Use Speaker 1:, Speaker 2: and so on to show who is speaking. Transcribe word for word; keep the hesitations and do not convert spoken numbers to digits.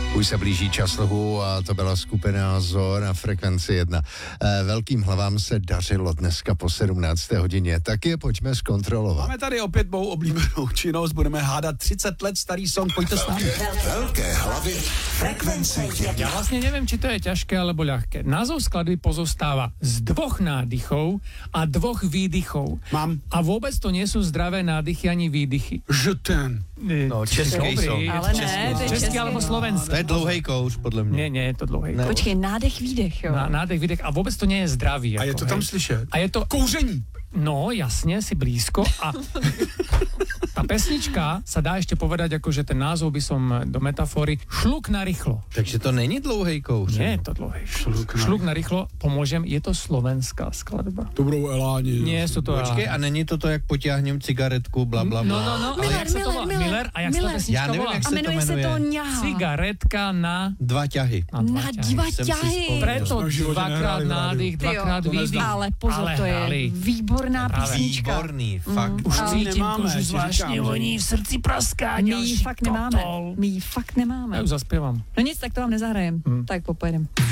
Speaker 1: Už se blíží čas lohu a to byla skupina Zoo na frekvenci jedna. E, velkým hlavám se dařilo dneska po sedmnácté hodině, tak je pojďme zkontrolovat.
Speaker 2: Máme tady opět mou oblíbenou činnost, budeme hádat třicet let starý song, pojďte s námi.
Speaker 3: Velké hlavy frekvence jedna.
Speaker 4: Ja vlastne neviem, či to je ťažké alebo ľahké. Názov skladby pozostáva z dvoch nádychov a dvoch výdychov.
Speaker 2: Mám.
Speaker 4: A vôbec to nie sú zdravé nádychy ani výdychy.
Speaker 2: Je ten.
Speaker 5: No, český song.
Speaker 6: Ale ne, to je
Speaker 4: Český
Speaker 6: český,
Speaker 4: alebo
Speaker 6: no.
Speaker 4: slovenský.
Speaker 5: To je dlouhej kouř, podle mě.
Speaker 4: Nie, nie, je to dlouhý.
Speaker 5: Ne.
Speaker 6: Počkej, nádech, výdech, jo.
Speaker 4: Na, nádech, výdech a vôbec to nie je zdravý.
Speaker 2: A je
Speaker 4: ako,
Speaker 2: to tam
Speaker 4: hej.
Speaker 2: slyšet.
Speaker 4: A je to...
Speaker 2: Kouření.
Speaker 4: No, jasne, si blízko a tá pesnička sa dá ešte povedať, akože ten názov by som do metafory šluk na rýchlo.
Speaker 5: Takže to není dlouhej kouř.
Speaker 4: Nie je to dlouhý.
Speaker 2: Šluk na-
Speaker 4: Šluk na rýchlo, pomôžem, je to slovenská skladba.
Speaker 2: To budou eláni.
Speaker 4: Nie sú to...
Speaker 5: Počkej, a není to to, jak potáhnem cigaretku, bla, bla, bla.
Speaker 4: No, no, no, ale
Speaker 6: Miller,
Speaker 4: jak sa to volá?
Speaker 6: Miller,
Speaker 4: Miller? A jak sa
Speaker 6: Miller.
Speaker 4: tá pesnička
Speaker 5: Já nevím,
Speaker 4: volá?
Speaker 5: jak
Speaker 6: A
Speaker 5: se to
Speaker 6: jmenuje se to
Speaker 5: jmenuje.
Speaker 6: ňaha.
Speaker 4: Cigaretka na...
Speaker 5: Dva ťahy.
Speaker 4: Na dva
Speaker 6: Na
Speaker 4: ťahy.
Speaker 6: dva
Speaker 5: Jsem si
Speaker 6: ťahy.
Speaker 5: vzpomněl.
Speaker 4: Preto
Speaker 2: To jsme v životě
Speaker 4: dvakrát
Speaker 2: nehráli v rádiu.
Speaker 4: nádych,
Speaker 6: Ty jo,
Speaker 4: dvakrát
Speaker 2: to
Speaker 4: výdych.
Speaker 2: neznám.
Speaker 6: Ale pozor,
Speaker 4: Ale
Speaker 6: to je
Speaker 4: hrali.
Speaker 6: výborná písnička.
Speaker 5: Výborný, fakt.
Speaker 4: Už
Speaker 6: Ale
Speaker 4: cítim
Speaker 2: nemáme,
Speaker 4: kožu
Speaker 2: ti
Speaker 4: zvláštne
Speaker 2: říkám, že-
Speaker 4: voní, v srdci praská.
Speaker 6: My ji
Speaker 4: ďalší
Speaker 6: fakt nemáme.
Speaker 4: kotol.
Speaker 6: My ji fakt
Speaker 4: Ja
Speaker 6: nemáme.
Speaker 4: ju zaspievam.
Speaker 6: No nic, tak to vám nezahrajem. Tak popojedem.